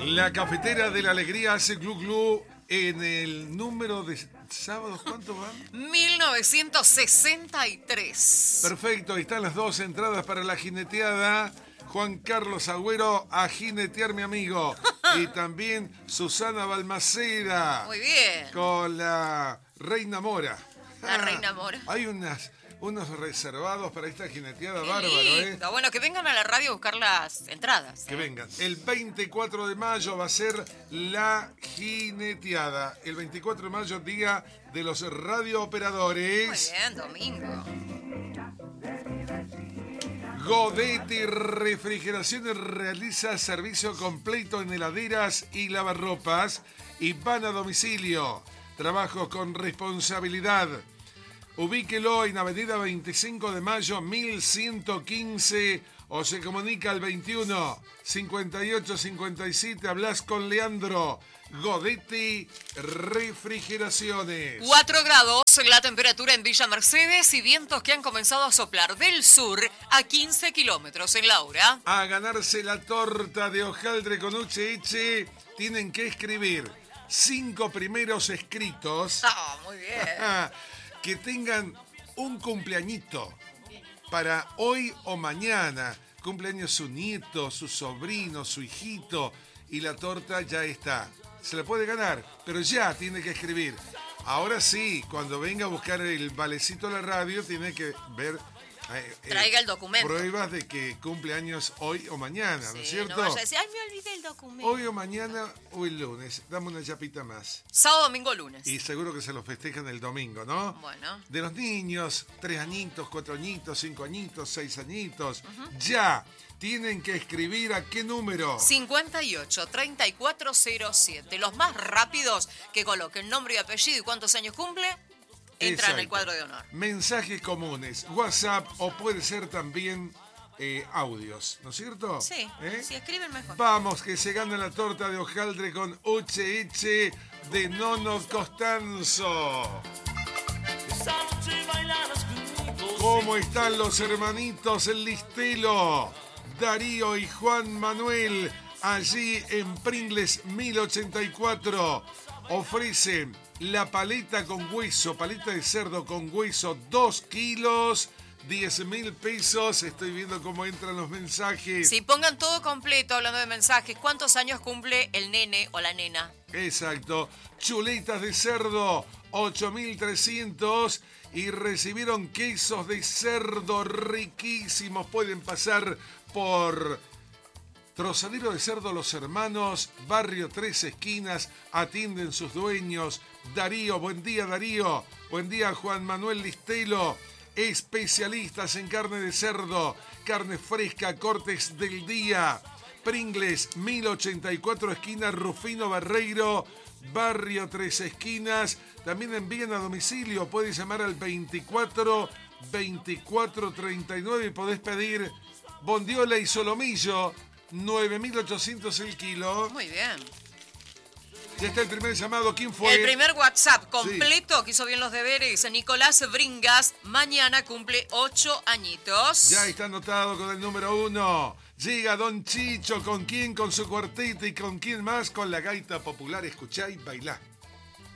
La cafetera de la alegría hace glu glu en el número de sábados. ¿Cuánto van? 1963. Perfecto, ahí están las dos entradas para la jineteada. Juan Carlos Agüero a jinetear, mi amigo. Y también Susana Balmaceda. Muy bien. Con la Reina Mora. La Reina Mora. Hay unos reservados para esta jineteada. Qué bárbaro, lindo. Bueno, que vengan a la radio a buscar las entradas. Que vengan. El 24 de mayo va a ser la jineteada. El 24 de mayo, día de los radiooperadores. Muy bien, domingo. Godetti Refrigeraciones realiza servicio completo en heladeras y lavarropas y van a domicilio. Trabajo con responsabilidad. Ubíquelo en Avenida 25 de Mayo, 1115, o se comunica al 21 58 57. Hablas con Leandro. Godetti Refrigeraciones. 4 grados la temperatura en Villa Mercedes y vientos que han comenzado a soplar del sur a 15 kilómetros en la hora. A ganarse la torta de hojaldre con Uche tienen que escribir 5 primeros escritos. Ah, muy bien. Que tengan un cumpleañito para hoy o mañana. Cumpleaños su nieto, su sobrino, su hijito, y la torta ya está. Se la puede ganar, pero ya tiene que escribir. Ahora sí, cuando venga a buscar el valecito a la radio, tiene que ver... Traiga el documento. Pruebas de que cumple años hoy o mañana, Sí, ¿no es cierto? No vaya a decir, ay, me olvidé el documento. Hoy o mañana o el lunes. Dame una chapita más. Sábado, domingo, lunes. Y seguro que se lo festejan el domingo, ¿no? Bueno. De los niños, 3 añitos, 4 añitos, 5 añitos, 6 añitos. Ya tienen que escribir a qué número. 58-3407. Los más rápidos que coloquen nombre y apellido y cuántos años cumple, entran en el cuadro de honor. Mensajes comunes, WhatsApp o puede ser también audios, ¿no es cierto? Sí, si escriben mejor. Vamos, que se gana la torta de hojaldre con Uche de Nono Costanzo. ¿Cómo están los hermanitos El Listelo? Darío y Juan Manuel, allí en Pringles 1084, ofrecen la paleta con hueso, paleta de cerdo con hueso, 2 kilos, 10.000 pesos. Estoy viendo cómo entran los mensajes. Si pongan todo completo hablando de mensajes, ¿cuántos años cumple el nene o la nena? Exacto. Chuletas de cerdo, 8.300. Y recibieron quesos de cerdo riquísimos. Pueden pasar por Trozadero de Cerdo Los Hermanos, Barrio Tres Esquinas. Atienden sus dueños. Darío, buen día Darío. Buen día Juan Manuel Listelo. Especialistas en carne de cerdo, carne fresca, cortes del día. Pringles 1084, esquina Rufino Barreiro, Barrio Tres Esquinas. También envían a domicilio. Puedes llamar al 24 24 39 y podés pedir bondiola y solomillo, 9.800 el kilo. Muy bien. Ya está el primer llamado. ¿Quién fue? El primer WhatsApp completo, que hizo bien los deberes. Nicolás Bringas, mañana cumple 8 añitos. Ya está anotado con el número 1. Llega Don Chicho. ¿Con quién? Con su cuarteto. ¿Y con quién más? Con la gaita popular. Escuchá y bailá.